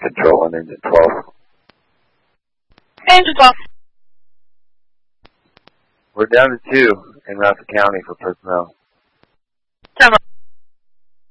Control on Engine 12. Engine 12. We're down to 2 in Rapid County for personnel.